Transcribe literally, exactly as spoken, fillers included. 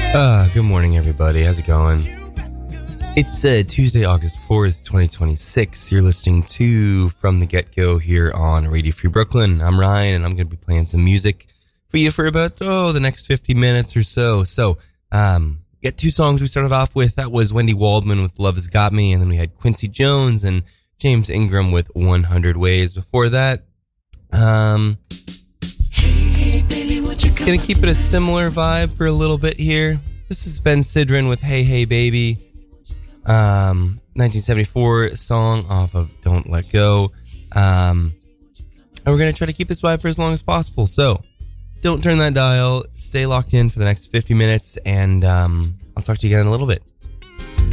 Uh, good morning, everybody. How's it going? It's uh, Tuesday, August fourth, twenty twenty-six. You're listening to From the Get-Go here on Radio Free Brooklyn. I'm Ryan, and I'm going to be playing some music for you for about, oh, the next fifty minutes or so. So, um, we got two songs we started off with. That was Wendy Waldman with Love Has Got Me, and then we had Quincy Jones and James Ingram with one hundred Ways. Before that, um... gonna keep it a similar vibe for a little bit here. This is Ben Sidran with Hey Hey Baby, um, nineteen seventy-four song off of Don't Let Go, um, and we're gonna try to keep this vibe for as long as possible. So don't turn that dial, stay locked in for the next fifty minutes, and um, I'll talk to you again in a little bit.